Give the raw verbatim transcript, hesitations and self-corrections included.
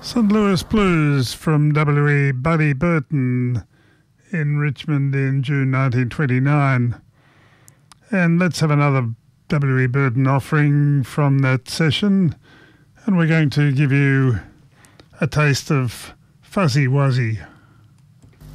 Saint Louis Blues from W E Buddy Burton in Richmond in June nineteen twenty-nine. And let's have another W E Burton offering from that session. And we're going to give you a taste of Fuzzy Wuzzy.